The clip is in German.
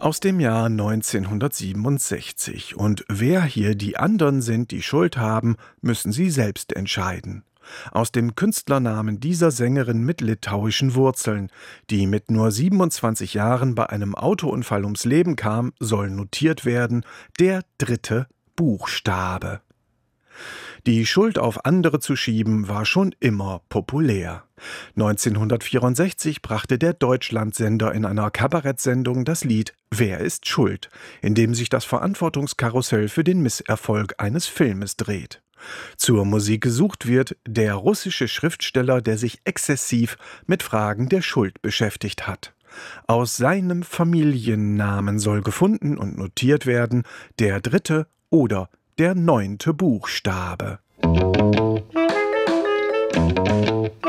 Aus dem Jahr 1967. Und wer hier die anderen sind, die Schuld haben, müssen Sie selbst entscheiden. Aus dem Künstlernamen dieser Sängerin mit litauischen Wurzeln, die mit nur 27 Jahren bei einem Autounfall ums Leben kam, soll notiert werden: der dritte Buchstabe. Die Schuld auf andere zu schieben, war schon immer populär. 1964 brachte der Deutschlandsender in einer Kabarettsendung das Lied »Wer ist schuld?«, in dem sich das Verantwortungskarussell für den Misserfolg eines Filmes dreht. Zur Musik gesucht wird der russische Schriftsteller, der sich exzessiv mit Fragen der Schuld beschäftigt hat. Aus seinem Familiennamen soll gefunden und notiert werden der dritte oder der 9. Buchstabe.